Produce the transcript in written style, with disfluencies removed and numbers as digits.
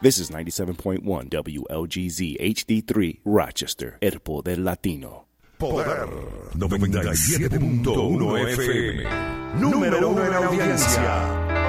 This is 97.1 WLGZ HD3 Rochester, El Poder Latino. Poder 97.1 FM. Número 1 en audiencia.